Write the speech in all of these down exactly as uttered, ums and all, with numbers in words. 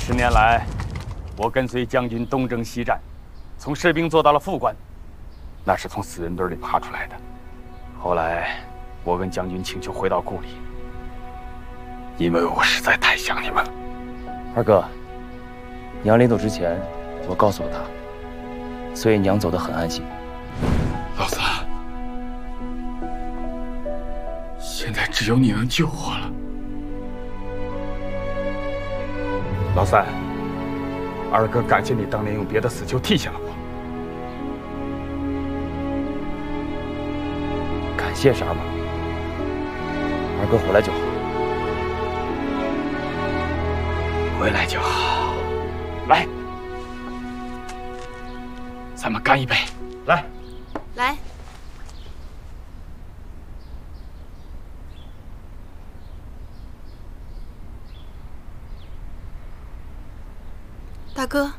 十年来，我跟随将军东征西战，从士兵做到了副官，那是从死人堆里爬出来的。后来，我跟将军请求回到故里，因为我实在太想你们了。 二哥，娘临走之前，我告诉了她，所以娘走得很安心。 老三，现在只有你能救我了。老三，二哥感谢你当年用别的死囚替下了我。 感谢啥嘛？二哥回来就好。 回来就好。来，咱们干一杯。来， 来。大哥，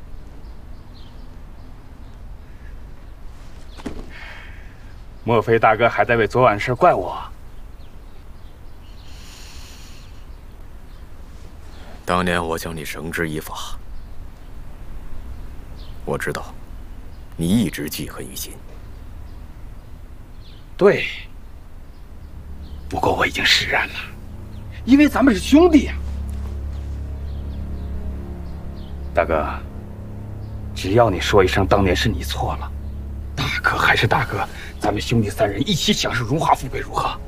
莫非大哥还在为昨晚事怪我？ 当年我将你绳之以法，我知道你一直记恨于心。 对，不过我已经释然了，因为咱们是兄弟呀。大哥，只要你说一声当年是你错了，大哥还是大哥，咱们兄弟三人一起享受荣华富贵，如何？